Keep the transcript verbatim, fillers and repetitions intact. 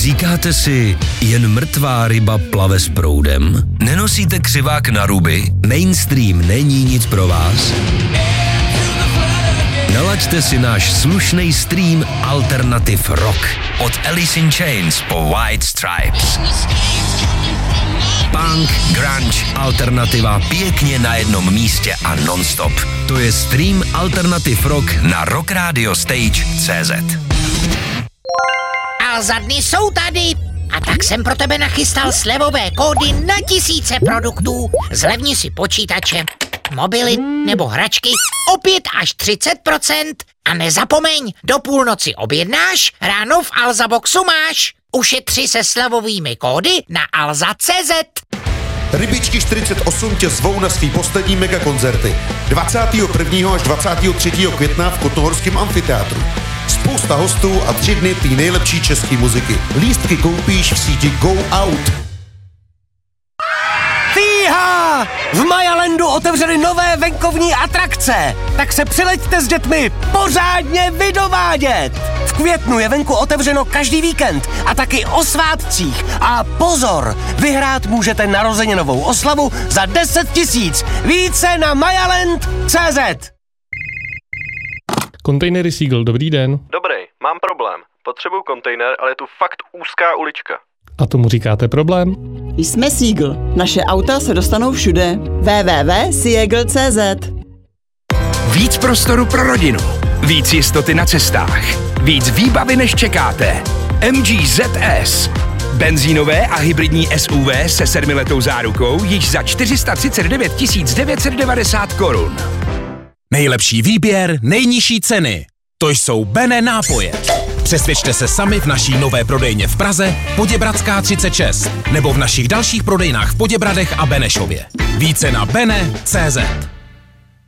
Říkáte si, jen mrtvá ryba plave s proudem? Nenosíte křivák na ruby? Mainstream není nic pro vás? Nalaďte si náš slušný stream Alternative Rock. Od Alice in Chains po White Stripes. Punk, grunge, alternativa pěkně na jednom místě a non-stop. To je stream Alternative Rock na rock radio stage tečka cé zet. Alza dny jsou tady. A tak jsem pro tebe nachystal slevové kódy na tisíce produktů. Zlevni si počítače, mobily nebo hračky o pět až třicet procent. A nezapomeň, do půlnoci objednáš, ráno v Alza Boxu máš. Ušetři se slevovými kódy na alza tečka cé zet. Rybičky čtyřicet osm tě zvou na svý poslední megakoncerty. dvacátého prvního až dvacátého třetího května v Kotnohorském amfiteátru. Spousta hostů a tři dny té nejlepší české muziky. Lístky koupíš v síti Go Out. Fíha! V Majalandu otevřeli nové venkovní atrakce, tak se přileďte s dětmi pořádně vydovádět. V květnu je venku otevřeno každý víkend a taky o svátcích. A pozor, vyhrát můžete narozeninovou oslavu za deset tisíc. Více na majaland tečka cé zet. Kontejnery Seagull, dobrý den. Dobrý, mám problém. Potřebuju kontejner, ale je tu fakt úzká ulička. A tomu říkáte problém? Jsme Seagull. Naše auta se dostanou všude. w w w tečka seagull tečka cé zet. Víc prostoru pro rodinu. Víc jistoty na cestách. Víc výbavy, než čekáte. M G Z S. Benzínové a hybridní S U V se sedmiletou zárukou již za čtyři sta třicet devět tisíc devět set devadesát korun. Nejlepší výběr, nejnižší ceny. To jsou Bene nápoje. Přesvědčte se sami v naší nové prodejně v Praze, Poděbradská třicet šest, nebo v našich dalších prodejnách v Poděbradech a Benešově. Více na bene tečka cé zet.